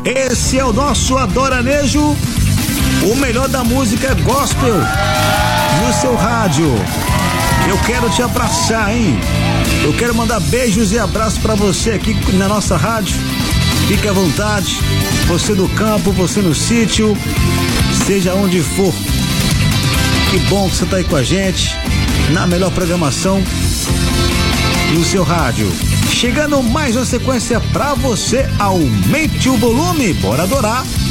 Esse é o nosso Adoranejo, o melhor da música gospel no seu rádio. Eu quero te abraçar, hein? Eu quero mandar beijos e abraços pra você aqui na nossa rádio. Fique à vontade, você no campo, você no sítio, seja onde for. Que bom que você tá aí com a gente, na melhor programação no seu rádio. Chegando mais uma sequência pra você, aumente o volume, bora adorar.